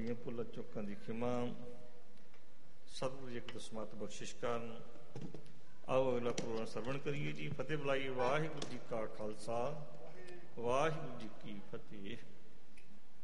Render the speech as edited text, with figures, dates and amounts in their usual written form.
ਹੋਈਆਂ ਭੁੱਲਾਂ ਚੁੱਕਾਂ ਦੀ ਖਿਮਾ। ਸਤਿਗੁਰੂ ਜੀ ਇੱਕ ਦਸਮਤ ਬਖਸ਼ਿਸ਼ ਕਰਨ। ਆਓ ਅਗਲਾ ਪ੍ਰੋਗਰਾਮ ਸਰਵਣ ਕਰੀਏ ਜੀ। ਫਤਿਹ ਬੁਲਾਈਏ। ਵਾਹਿਗੁਰੂ ਜੀ ਕਾ ਖਾਲਸਾ, ਵਾਹਿਗੁਰੂ ਜੀ ਕੀ ਫਤਿਹ।